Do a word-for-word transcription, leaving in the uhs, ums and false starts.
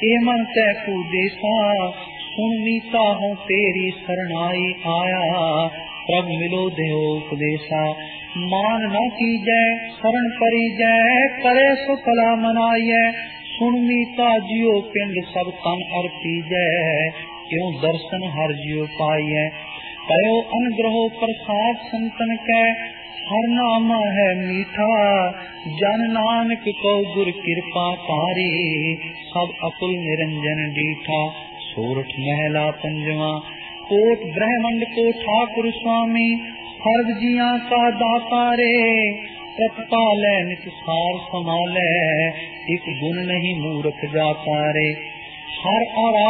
ए मन तै कुदेसा सुन मीता हूँ तेरी शरणाई आया। प्रभ मिलो देहो उपदेशा मान न कीजै शरण परी जय करे सो भला मनाइयै। सुन मीता जियो पिंड सब तन अर्पी जय क्यों दर्शन हर जियो पाइयै। कयो अनुग्रहो प्रसाद संतन कै हर नाम है मीठा। जन नानक को गुर कृपा कारी सब अकुल निरंजन डीठा। सोरठ महला पंजवा कोट ब्रह्मंड को ठाकुर स्वामी सर्व जिया का दाता रे। प्रतिपालै नित सार संभालै एक गुण नहीं मूर्ख जाता रे। हर आरा